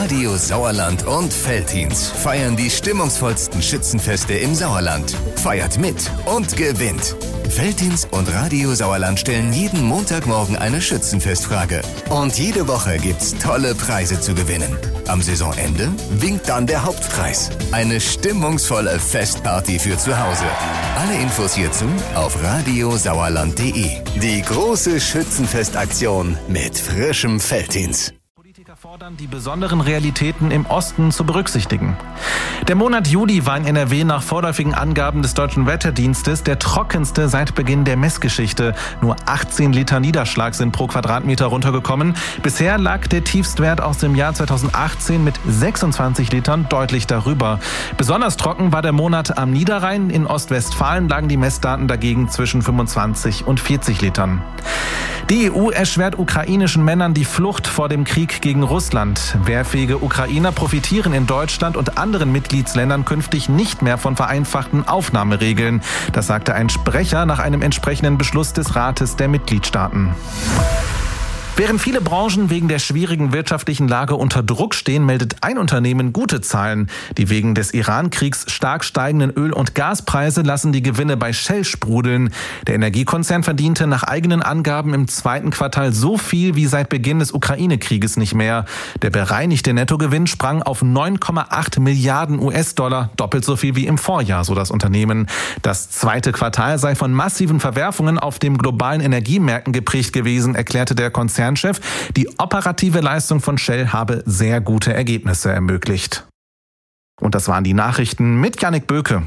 Radio Sauerland und Veltins feiern die stimmungsvollsten Schützenfeste im Sauerland. Feiert mit und gewinnt. Veltins und Radio Sauerland stellen jeden Montagmorgen eine Schützenfestfrage. Und jede Woche gibt's tolle Preise zu gewinnen. Am Saisonende winkt dann der Hauptpreis. Eine stimmungsvolle Festparty für zu Hause. Alle Infos hierzu auf radiosauerland.de. Die große Schützenfestaktion mit frischem Veltins. Politiker fordern, die besonderen Realitäten im Osten zu berücksichtigen. Der Monat Juli war in NRW nach vorläufigen Angaben des Deutschen Wetterdienstes der trockenste seit Beginn der Messgeschichte. Nur 18 Liter Niederschlag sind pro Quadratmeter runtergekommen. Bisher lag der Tiefstwert aus dem Jahr 2018 mit 26 Litern deutlich darüber. Besonders trocken war der Monat am Niederrhein. In Ostwestfalen lagen die Messdaten dagegen zwischen 25 und 40 Litern. Die EU erschwert ukrainischen Männern die Flucht vor dem Krieg gegen Russland. Wehrfähige Ukrainer profitieren in Deutschland und anderen Mitgliedsländern künftig nicht mehr von vereinfachten Aufnahmeregeln. Das sagte ein Sprecher nach einem entsprechenden Beschluss des Rates der Mitgliedstaaten. Während viele Branchen wegen der schwierigen wirtschaftlichen Lage unter Druck stehen, meldet ein Unternehmen gute Zahlen. Die wegen des Iran-Kriegs stark steigenden Öl- und Gaspreise lassen die Gewinne bei Shell sprudeln. Der Energiekonzern verdiente nach eigenen Angaben im zweiten Quartal so viel wie seit Beginn des Ukraine-Krieges nicht mehr. Der bereinigte Nettogewinn sprang auf 9,8 Milliarden US-Dollar, doppelt so viel wie im Vorjahr, so das Unternehmen. Das zweite Quartal sei von massiven Verwerfungen auf den globalen Energiemärkten geprägt gewesen, erklärte der Konzernchef. Die operative Leistung von Shell habe sehr gute Ergebnisse ermöglicht. Und das waren die Nachrichten mit Jannik Böke.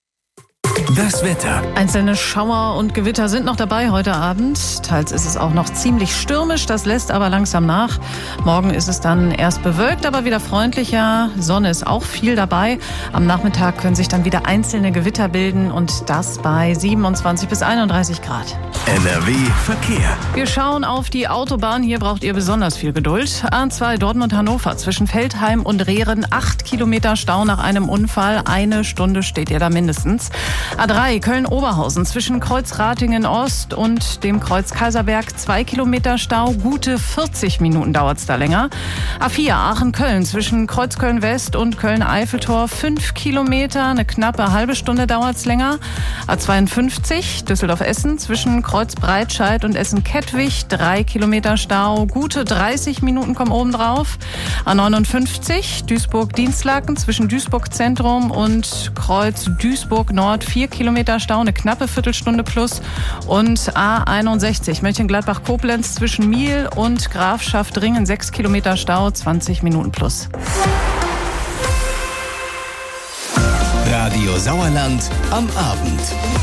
Das Wetter. Einzelne Schauer und Gewitter sind noch dabei heute Abend. Teils ist es auch noch ziemlich stürmisch, das lässt aber langsam nach. Morgen ist es dann erst bewölkt, aber wieder freundlicher. Sonne ist auch viel dabei. Am Nachmittag können sich dann wieder einzelne Gewitter bilden und das bei 27 bis 31 Grad. NRW Verkehr. Wir schauen auf die Autobahn. Hier braucht ihr besonders viel Geduld. A2 Dortmund-Hannover zwischen Veltheim und Rehren. 8 Kilometer Stau nach einem Unfall. 1 Stunde steht ihr da mindestens. A3 Köln-Oberhausen zwischen Kreuz Ratingen-Ost und dem Kreuz Kaiserberg. 2 Kilometer Stau. Gute 40 Minuten dauert es da länger. A4 Aachen-Köln zwischen Kreuz Köln-West und Köln-Eiffeltor. 5 Kilometer. Eine knappe halbe Stunde dauert es länger. A52 Düsseldorf-Essen zwischen Kreuz Breitscheid und Essen-Kettwig, 3 Kilometer Stau, gute 30 Minuten kommen oben drauf. A59 Duisburg-Dienstlaken zwischen Duisburg-Zentrum und Kreuz Duisburg-Nord, 4 Kilometer Stau, eine knappe Viertelstunde plus. Und A61 Mönchengladbach-Koblenz zwischen Miel und Grafschaft-Ringen, 6 Kilometer Stau, 20 Minuten plus. Radio Sauerland am Abend.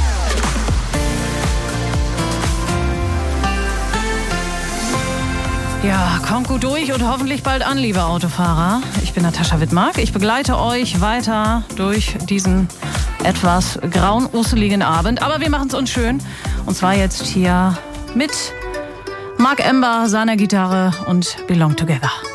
Ja, kommt gut durch und hoffentlich bald an, liebe Autofahrer. Ich bin Natascha Wittmark. Ich begleite euch weiter durch diesen etwas grauen, usseligen Abend. Aber wir machen es uns schön. Und zwar jetzt hier mit Mark Ember, seiner Gitarre und Belong Together.